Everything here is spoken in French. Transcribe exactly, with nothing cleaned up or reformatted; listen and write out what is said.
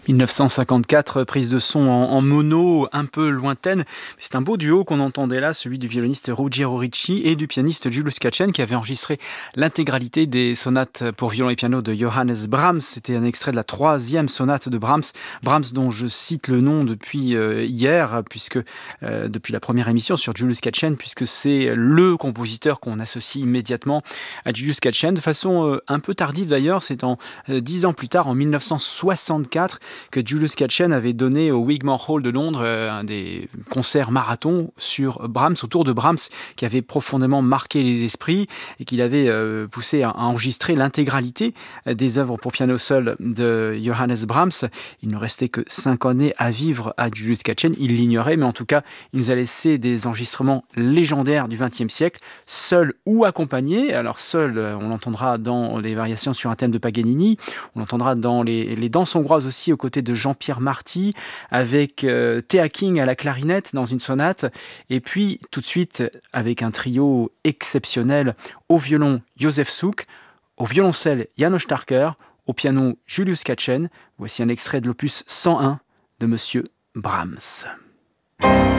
dix-neuf cent cinquante-quatre, prise de son en, en mono, un peu lointaine. C'est un beau duo qu'on entendait là, celui du violoniste Ruggiero Ricci et du pianiste Julius Katchen, qui avait enregistré l'intégralité des sonates pour violon et piano de Johannes Brahms. C'était un extrait de la troisième sonate de Brahms, Brahms dont je cite le nom depuis euh, hier, puisque euh, depuis la première émission sur Julius Katchen, puisque c'est le compositeur qu'on associe immédiatement à Julius Katchen, de façon euh, un peu tardive d'ailleurs. C'est en euh, dix ans plus tard, en dix-neuf cent soixante-quatre, que Julius Katchen avait donné au Wigmore Hall de Londres euh, un des concerts marathon sur Brahms, autour de Brahms, qui avait profondément marqué les esprits et qu'il avait euh, poussé à, à enregistrer l'intégralité des œuvres pour piano seul de Johannes Brahms. Il ne restait que cinq années à vivre à Julius Katchen, il l'ignorait, mais en tout cas, il nous a laissé des enregistrements légendaires du vingtième siècle, seul ou accompagné. Alors seul, on l'entendra dans les variations sur un thème de Paganini, on l'entendra dans les, les danses hongroises aussi, aux côtés de Jean-Pierre Marty, avec euh, Thea King à la clarinette dans une sonate, et puis tout de suite avec un trio exceptionnel au violon Josef Suk, au violoncelle János Starker, au piano Julius Katchen. Voici un extrait de l'opus cent un de Monsieur Brahms.